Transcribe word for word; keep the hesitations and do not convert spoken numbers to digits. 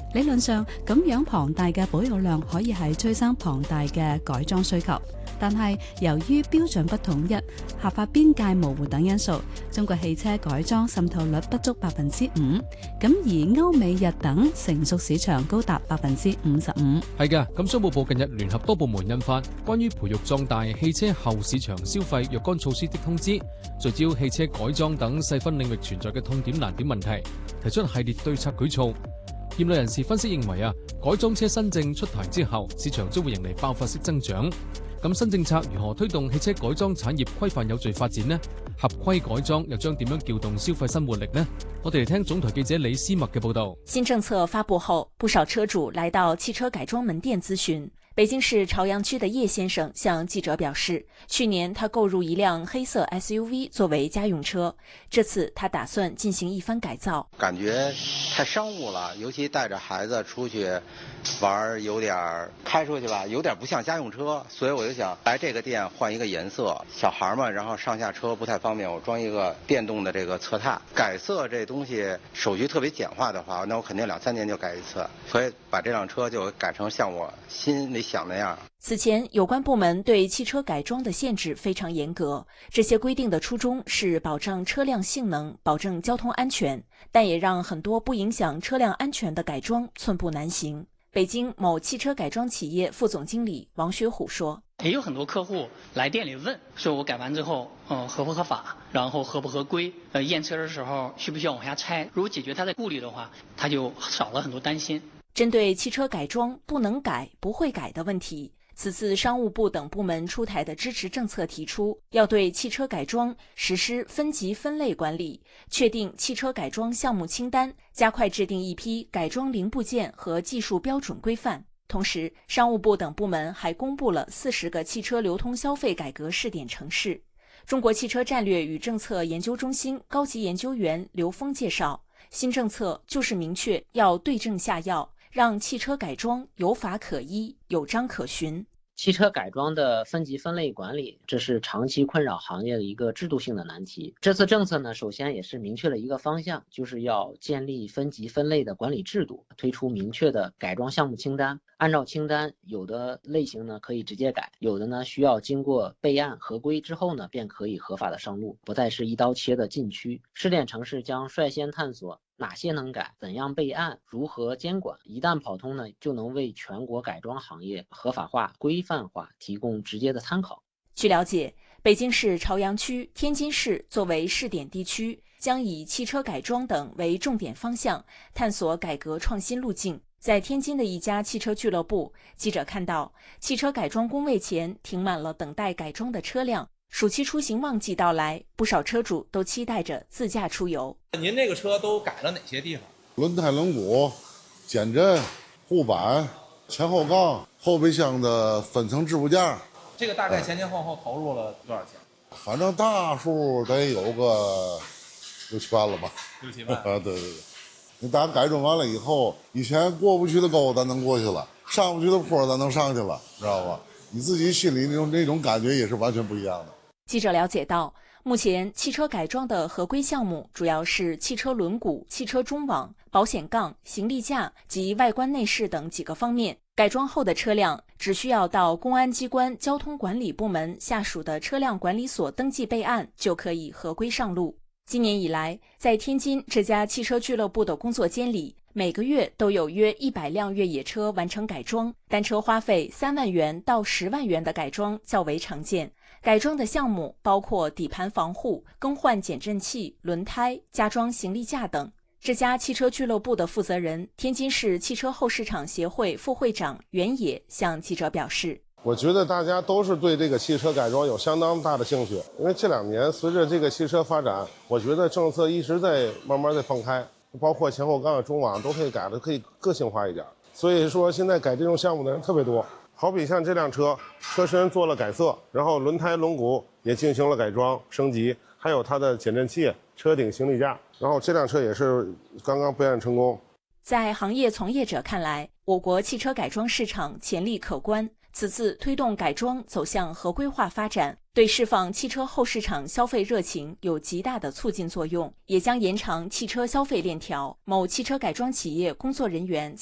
理論上，咁樣龐大嘅保有量可以係催生龐大嘅改裝需求，但係由於標準不統一、合法邊界模糊等因素，中國汽車改裝滲透率不足百分之五，咁而歐美日等成熟市場高達百分之五十五。 係嘅，咁商務部近日聯合多部門印發關於培育壯大汽車後市場消費若干措施的通知，聚焦汽車改裝等細分領域存在嘅痛點難點問題，提出系列對策舉措。業內人士分析認為啊，改裝車新政出台之後，市場將會迎嚟爆發式增長。咁新政策如何推動汽車改裝產業規範有序發展呢？合規改裝又將點樣撬動消費新活力呢？我哋嚟聽總台記者李思默嘅報道。 新政策發布後，不少車主來到汽車改裝門店諮詢。北京市朝陽區的葉先生向記者表示，去年他購入一輛黑色 S U V 作為家用車，這次他打算進行一番改造。 感覺太商務了，尤其帶着孩子出去玩，有點開出去吧，有點不像家用車，所以我就想來這個店換一個顏色。小孩嘛，然後上下車不太方便，我裝一個電動的這個側踏。改色這東西手續特別簡化的話，那我肯定兩三年就改一次，所以把這輛車就改成像我心裏想那樣。 此前，有關部門對汽車改裝的限制非常嚴格，這些規定的初衷是保障車輛性能，保證交通安全，但也讓很多不影響車輛安全的改裝寸步難行。北京某汽車改裝企業副總經理王學虎說， 也有很多客戶來店裡問，說我改完之後，嗯，合不合法，然後合不合規，呃，驗車的時候需不需要往下拆，如果解決他的顧慮的話，他就少了很多擔心。 針對汽車改裝不能改、不會改的問題，此次商務部等部門出台的支持政策提出，要對汽車改裝實施分級分類管理，確定汽車改裝項目清單，加快制定一批改裝零部件和技術標準規範。同時，商務部等部門還公布了四十個汽車流通消費改革試點城市。中國汽車戰略與政策研究中心高級研究員劉峰介紹，新政策就是明確要對症下藥，讓汽車改裝有法可依、有章可循。 汽車改裝的分級分類管理，這是長期困擾行業的一個制度性的難題。這次政策呢，首先也是明確了一個方向，就是要建立分級分類的管理制度，推出明確的改裝項目清單。按照清單，有的類型呢可以直接改，有的呢需要經過備案合規之後呢，便可以合法的上路，不再是一刀切的禁區。試點城市將率先探索哪些能改，怎樣備案，如何監管，一旦跑通呢，就能為全國改裝行業合法化、規範化提供直接的參考。 據了解，北京市朝陽區、天津市作為試點地區，將以汽車改裝等為重點方向，探索改革創新路徑。在天津的一家汽車俱樂部，記者看到汽車改裝工位前停滿了等待改裝的車輛。暑期出行旺季到來，不少車主都期待着自駕出遊。 您這個車都改了哪些地方？ 輪胎、輪毂、減震、護板、前後槓、後備箱的分層置物件。 這個大概前前後後投入了多少錢？ 反正大數得有個六七萬了吧。 六七萬啊， 對對對。你大家改裝完了以後，以前過不去的溝咱能過去了，上不去的坡咱能上去了，知道吧？你自己心裡那種那種感覺也是完全不一樣的。 記者了解到，目前汽車改裝的合規項目主要是汽車輪毂、汽車中網、保險槓、行李架及外觀內飾等幾個方面。改裝後的車輛只需要到公安機關交通管理部門下屬的車輛管理所登記備案，就可以合規上路。今年以來，在天津這家汽車俱樂部的工作間裡，每個月都有約一百輛越野車完成改裝，單車花費三萬元到十萬元的改裝較為常見。改裝的項目包括底盤防護、更換減震器、輪胎、加裝行李架等。這家汽車俱樂部的負責人，天津市汽車後市場協會副會長袁野向記者表示， 我覺得大家都是對這個汽車改裝有相當大的興趣，因為這兩年隨着這個汽車發展，我覺得政策一直在慢慢在放開，包括前後槓、中網都可以改的可以個性化一點，所以說現在改這種項目的人特別多。好比像這輛車，車身做了改色，然後輪胎、輪毂也進行了改裝升級，還有它的減震器、車頂行李架，然後這輛車也是剛剛備案成功。 在行業從業者看來，我國汽車改裝市場潛力可觀。此次推動改裝走向合規化發展，對釋放汽車後市場消費熱情有極大的促進作用，也將延長汽車消費鏈條。某汽車改裝企業工作人員